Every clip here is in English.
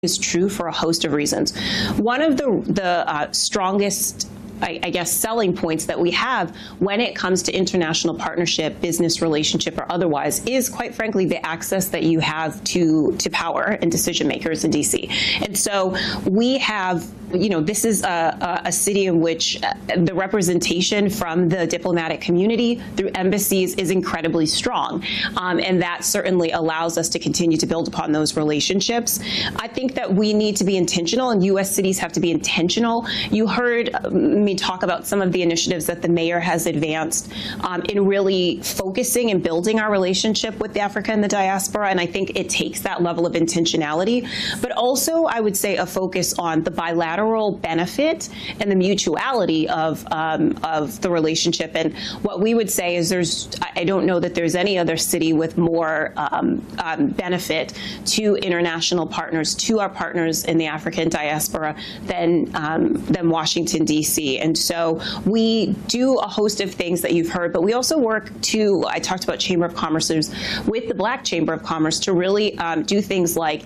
is true for a host of reasons. One of the strongest, I guess, selling points that we have when it comes to international partnership, business relationship, or otherwise is, quite frankly, the access that you have to power and decision makers in D.C. And so we have, this is a city in which the representation from the diplomatic community through embassies is incredibly strong. And that certainly allows us to continue to build upon those relationships. I think that we need to be intentional, and U.S. cities have to be intentional. You heard me talk about some of the initiatives that the mayor has advanced in really focusing and building our relationship with Africa and the diaspora. And I think it takes that level of intentionality, but also I would say a focus on the bilateral benefit and the mutuality of the relationship. And what we would say is I don't know that there's any other city with more benefit to international partners, to our partners in the African diaspora than Washington, D.C. And so we do a host of things that you've heard, but we also work I talked about Chamber of Commerce's with the Black Chamber of Commerce to really do things like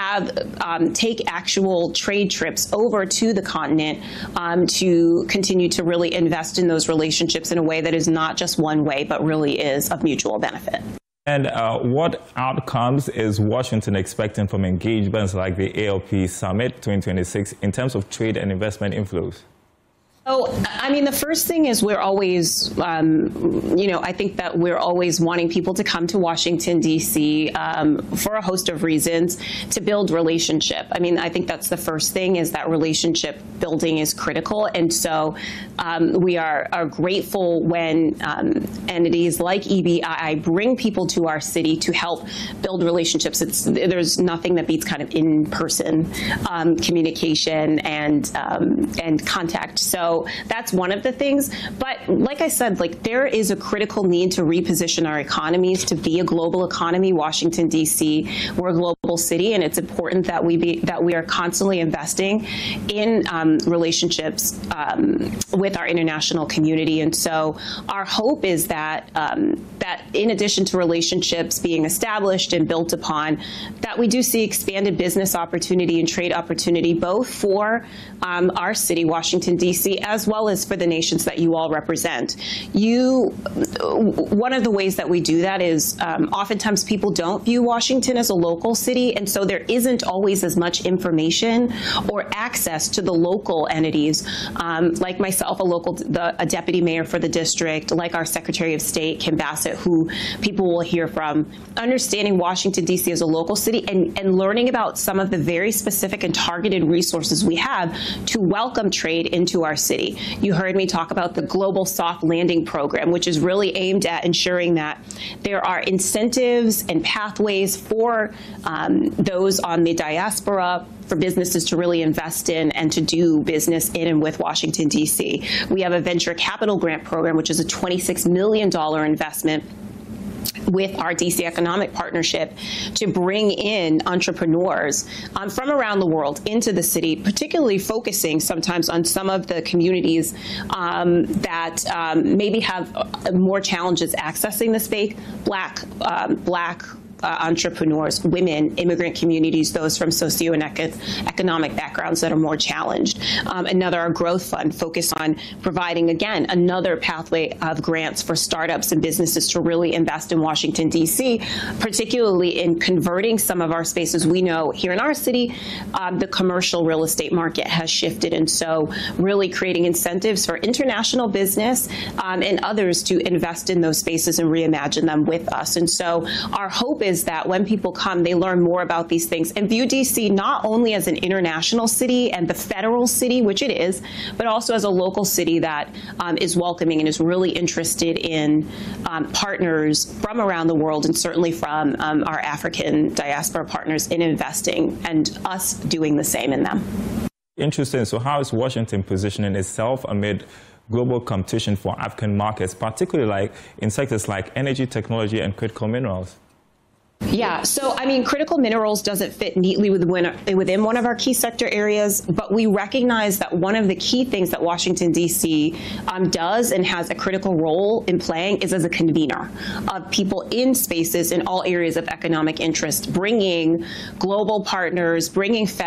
take actual trade trips over to the continent to continue to really invest in those relationships in a way that is not just one way, but really is of mutual benefit. And what outcomes is Washington expecting from engagements like the ALP Summit 2026 in terms of trade and investment inflows? Oh, I mean, the first thing is we're always, I think that we're always wanting people to come to Washington, D.C. For a host of reasons to build relationship. I mean, I think that's the first thing, is that relationship building is critical. And so we are grateful when entities like EBII bring people to our city to help build relationships. There's nothing that beats kind of in-person communication and contact. So that's one of the things. But like I said, there is a critical need to reposition our economies to be a global economy. Washington, D.C., we're a global city, and it's important that we are constantly investing in relationships with our international community. And so our hope is that that in addition to relationships being established and built upon, that we do see expanded business opportunity and trade opportunity both for our city, Washington, D.C., as well as for the nations that you all represent. One of the ways that we do that is oftentimes people don't view Washington as a local city, and so there isn't always as much information or access to the local entities, like myself, a deputy mayor for the district, like our Secretary of State, Kim Bassett, who people will hear from. Understanding Washington, D.C. as a local city and learning about some of the very specific and targeted resources we have to welcome trade into our city. You heard me talk about the Global Soft Landing Program, which is really aimed at ensuring that there are incentives and pathways for those on the diaspora, for businesses to really invest in and to do business in and with Washington, D.C. We have a venture capital grant program, which is a $26 million investment with our DC Economic Partnership to bring in entrepreneurs from around the world into the city, particularly focusing sometimes on some of the communities that maybe have more challenges accessing the space, Black entrepreneurs, women, immigrant communities, those from socioeconomic backgrounds that are more challenged. Our growth fund focused on providing, again, another pathway of grants for startups and businesses to really invest in Washington, D.C., particularly in converting some of our spaces. We know here in our city, the commercial real estate market has shifted, and so really creating incentives for international business and others to invest in those spaces and reimagine them with us. And so our hope is that when people come, they learn more about these things and view D.C. not only as an international city and the federal city, which it is, but also as a local city that is welcoming and is really interested in partners from around the world, and certainly from our African diaspora partners in investing, and us doing the same in them. Interesting. So how is Washington positioning itself amid global competition for African markets, particularly in sectors like energy, technology, and critical minerals? Yeah, so I mean, critical minerals doesn't fit neatly within one of our key sector areas, but we recognize that one of the key things that Washington, D.C. Does and has a critical role in playing is as a convener of people in spaces in all areas of economic interest, bringing global partners, bringing